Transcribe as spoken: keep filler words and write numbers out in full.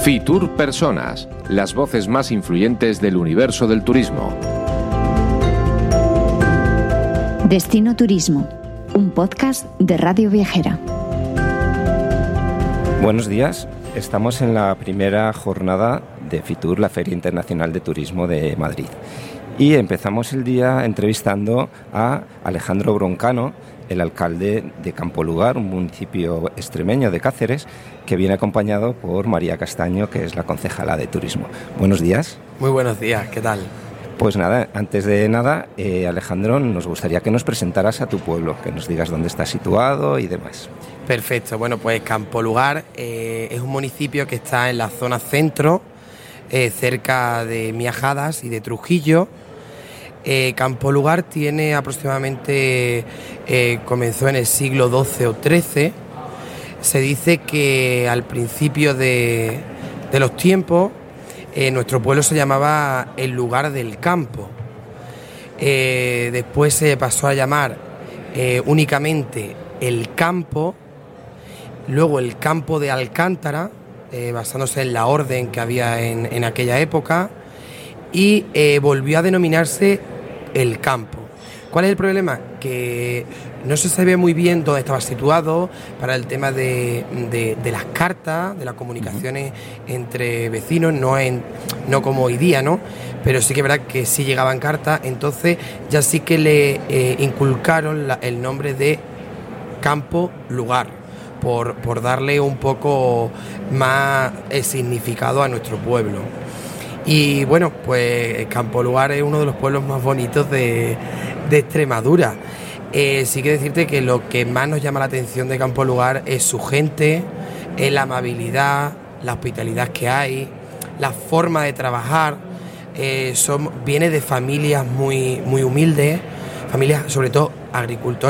Fitur Personas, las voces más influyentes del universo del turismo. Destino Turismo, un podcast de Radio Viajera. Buenos días, estamos en la primera jornada de Fitur, la Feria Internacional de Turismo de Madrid. Y empezamos el día entrevistando a Alejandro Broncano, el alcalde de Campolugar, un municipio extremeño de Cáceres, que viene acompañado por María Castaño, que es la concejala de Turismo. Buenos días. Muy buenos días, ¿qué tal? Pues nada, antes de nada, eh, Alejandro, nos gustaría que nos presentaras a tu pueblo, que nos digas dónde está situado y demás. Perfecto, bueno, pues Campolugar eh, es un municipio que está en la zona centro, eh, cerca de Miajadas y de Trujillo. Eh, Campolugar tiene aproximadamente, eh, comenzó en el siglo doce o trece. Se dice que al principio de, de los tiempos, eh, nuestro pueblo se llamaba el lugar del campo. Eh, después se pasó a llamar eh, únicamente el campo, luego el campo de Alcántara, eh, basándose en la orden que había en, en aquella época, y eh, volvió a denominarse el campo. ¿Cuál es el problema? Que no se sabía muy bien dónde estaba situado para el tema de, de, de las cartas, de las comunicaciones uh-huh. entre vecinos, no, en, no como hoy día, ¿no? Pero sí que es verdad que sí llegaban cartas, entonces ya sí que le eh, inculcaron la, el nombre de campo lugar, por, por darle un poco más eh, significado a nuestro pueblo. Y bueno, pues Campolugar es uno de los pueblos más bonitos de, de Extremadura. Eh, sí que decirte que lo que más nos llama la atención de Campolugar es su gente, es la amabilidad, la hospitalidad que hay, la forma de trabajar. Eh, son, viene de familias muy, muy humildes, familias sobre todo agricultores.